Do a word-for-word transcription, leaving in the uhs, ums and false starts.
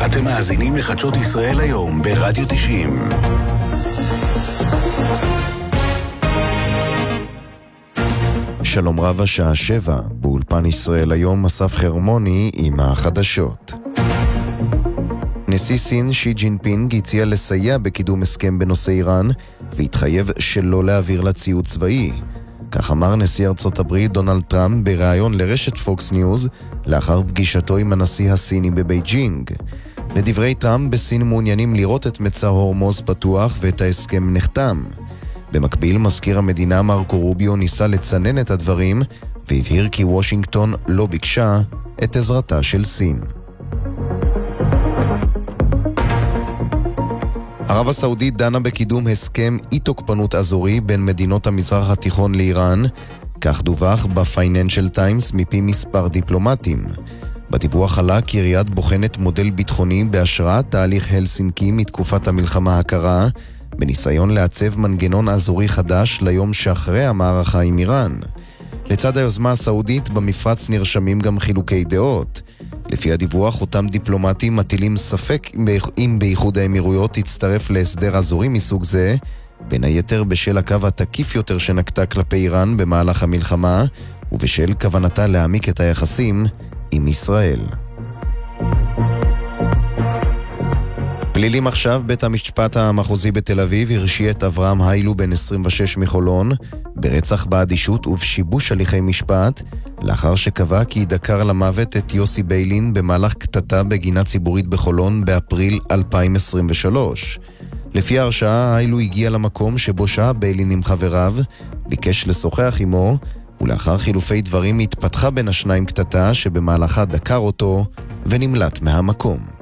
אתם מאזינים לחדשות ישראל היום ברדיו תשעים. שלום רב, השעה שבע, באולפן ישראל היום אסף חרמוני עם החדשות. נשיא סין שי ג'ינפינג הציע לסייע בקידום הסכם בנושא איראן והתחייב שלא להעביר לה ציוד צבאי. כך אמר נשיא ארצות הברית דונלד טראמפ בראיון לרשת פוקס ניוז לאחר פגישתו עם הנשיא הסיני בבייג'ינג. לדברי טראמפ, בסין מעוניינים לראות את מצר הורמוז פתוח ואת ההסכם נחתם. במקביל, מזכיר המדינה מרקו רוביו ניסה לצנן את הדברים והבהיר כי וושינגטון לא ביקשה את עזרתה של סין. ערב הסעודית דנה בקידום הסכם אי תוקפנות אזורי בין מדינות המזרח התיכון לאיראן, כך דווח בפייננשל טיימס מפי מספר דיפלומטים. בדיווח עלה כי ריאד בוחנת מודל ביטחוני בהשראת תהליך הלסינקי מתקופת המלחמה הקרה, בניסיון לעצב מנגנון אזורי חדש ליום שאחרי המערכה עם איראן. לצד היוזמה הסעודית במפרץ נרשמים גם חילוקי דעות. לפי הדיווח, אותם דיפלומטים מטילים ספק אם באיחוד האמירויות תצטרף להסדר אזורי מסוג זה, בין היתר בשל הקו התקיף יותר שנקטה כלפי איראן במהלך המלחמה, ובשל כוונתה להעמיק את היחסים עם ישראל. פלילים עכשיו, בית המשפט המחוזי בתל אביב הרשיע את אברהם היילו בן עשרים ושש מחולון ברצח באדישות ובשיבוש הליכי משפט, לאחר שקבע כי דקר למוות את יוסי ביילין במהלך קטטה בגינה ציבורית בחולון באפריל אלפיים עשרים ושלוש. לפי ההרשעה, היילו הגיע למקום שבו שהה ביילין עם חבריו, ביקש לשוחח עמו, ולאחר חילופי דברים התפתחה בין השניים קטטה שבמהלכה דקר אותו ונמלט מהמקום.